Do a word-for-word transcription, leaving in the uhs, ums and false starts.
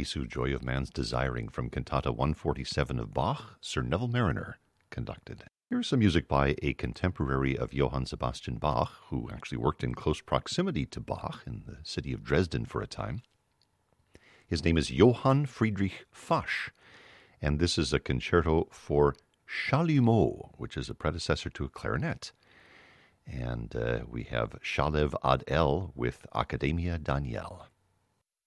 Jesu, Joy of Man's Desiring from Cantata one forty-seven of Bach, Sir Neville Mariner conducted. Here's some music by a contemporary of Johann Sebastian Bach, who actually worked in close proximity to Bach in the city of Dresden for a time. His name is Johann Friedrich Fasch, and this is a concerto for chalumeau, which is a predecessor to a clarinet. And uh, we have Shalev Ad El with Academia Daniel.